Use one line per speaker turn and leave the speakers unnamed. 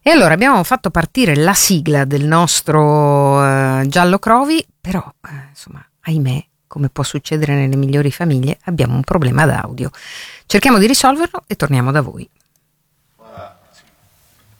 E allora abbiamo fatto partire la sigla del nostro Giallo Crovi, però insomma, ahimè, come può succedere nelle migliori famiglie, abbiamo un problema d'audio. Cerchiamo di risolverlo e torniamo da voi.